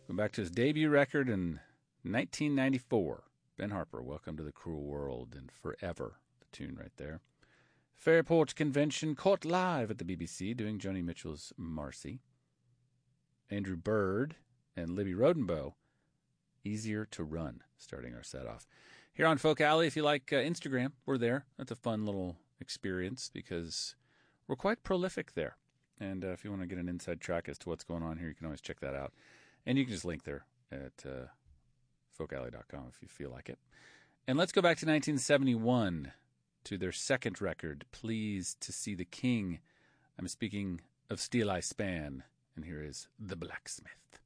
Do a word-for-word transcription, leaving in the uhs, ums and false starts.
Going back to his debut record in nineteen ninety-four. Ben Harper, Welcome to the Cruel World, and Forever, the tune right there. Fairport Convention, caught live at the B B C doing Joni Mitchell's Marcy. Andrew Bird and Libby Rodenboe, Easier to Run, starting our set off. Here on Folk Alley, if you like uh, Instagram, we're there. That's a fun little experience because we're quite prolific there. And uh, if you want to get an inside track as to what's going on here, you can always check that out. And you can just link there at uh, folk alley dot com if you feel like it. And let's go back to nineteen seventy-one to their second record, Pleased to See the King. I'm speaking of Steel Eye Span, and here is The Blacksmith.